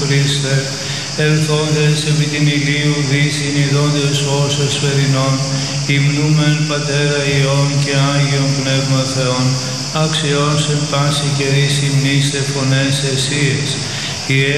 Χριστέ, ερθόντες επί την ηλίου δύσιν ειδώντες όσες φερινών, υμνούμεν Πατέρα Υιόν και Άγιον Πνεύμα Θεόν, αξιός εν πάση καιρής υμνήστε φωνές εσίες.